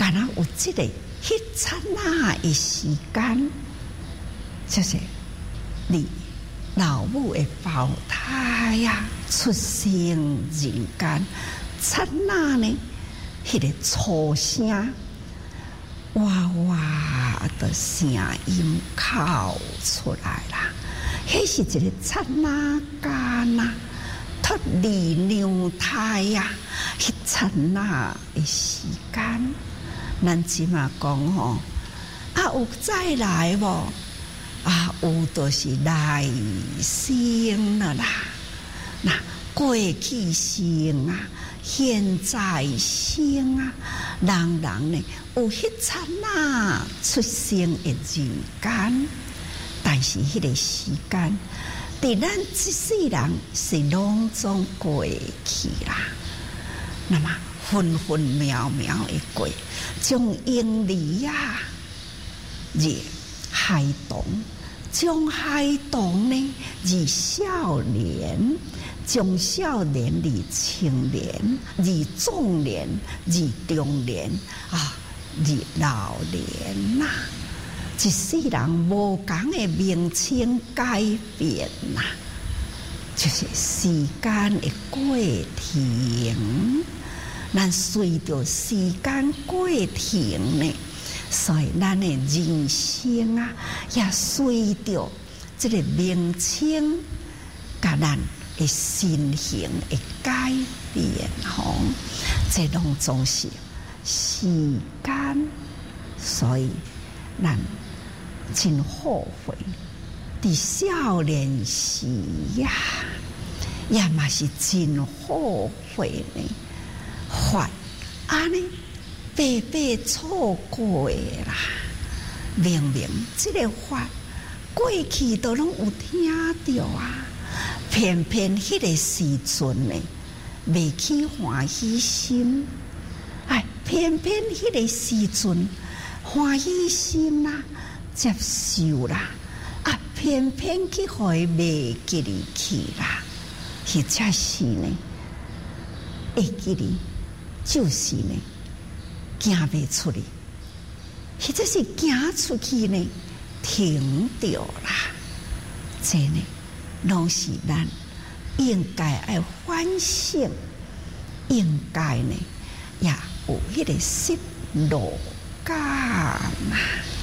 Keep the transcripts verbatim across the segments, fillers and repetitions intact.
敢若有这个迄刹那的时间，就是你老母的胞胎呀、啊，出生人间，刹那呢，迄、那个粗声。哇哇的声音口出来啦，迄是一个刹那间呐，脱离娘胎呀，迄刹那的时间，咱即嘛讲吼，啊有再来无？啊有就是来生了啦，那过去生啊。现在生啊，人人呢有迄刹那出生的人间，但是迄个时间，伫咱这世人是拢总过去啦。那么分分秒秒的过，从婴儿呀，入孩童，从孩童呢入少年。从少年至青年，至中年，至中年啊，至老年呐、啊，一世人无同的名称改变呐、啊，就是时间的过程。咱随着时间过程呢，所以咱的人生啊，也随着这个名称，甲咱。的心形的改变，吼，这拢总是时间，所以咱真后悔，伫少年时呀，也嘛是真后悔呢，法安尼白白错过啦，明明这个法过去都拢有听到啊。偏偏迄个时阵呢，未起欢喜心，哎，偏偏迄个时阵欢喜心啦、啊，接受啦，啊，偏偏去互伊袂记哩去啦，或者是呢，会记哩，就是呢，行袂出去，或者是行出去呢，停掉啦，这呢。拢是咱应该爱反省，应该呢也有迄个失落感啊，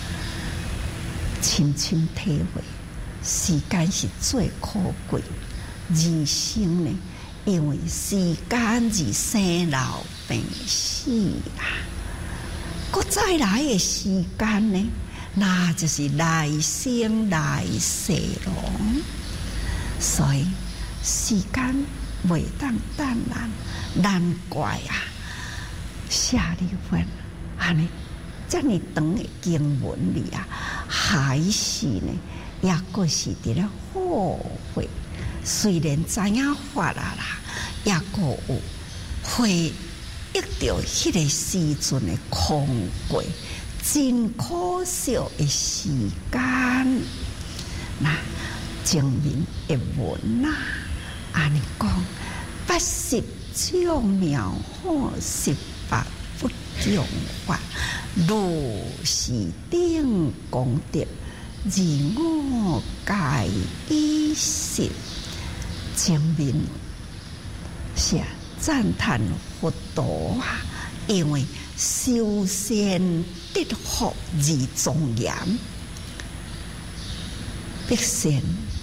深深体会，时间是最可贵，人生呢，因为时间而生老病死啦，搁再来的时间呢，那就是来生来世咯。所以时间袂当等咱，难怪啊！下里文安尼遮尔长的经文里啊，还是呢，也阁是伫咧后悔。虽然知影法啊啦，也阁有回忆到迄个时阵的空过，真可惜的时间。那。证明的文呐、啊，安尼讲，八十种妙法，十八不种法，如是等功德，自我界一实。证明是啊，赞叹佛陀啊，因为修仙得福而庄严，必先。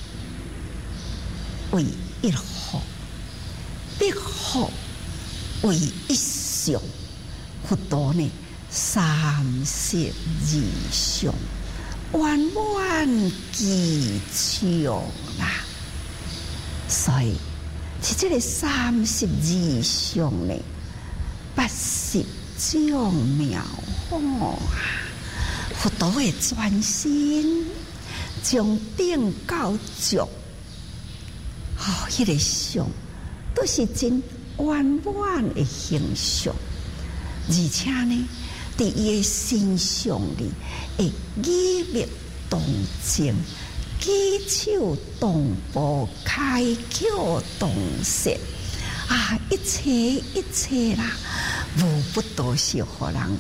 为一福，必福为一相。佛陀呢，三十二相，弯弯其相啦。所以，是这个三十二相呢，八十种妙法啊。佛陀的专心，从顶到足。哦，迄、那个相都是真弯弯的形象，而且呢，伫伊的身上里会语密动静，举手动步，开口动舌啊，一切一切啦，无不都是互人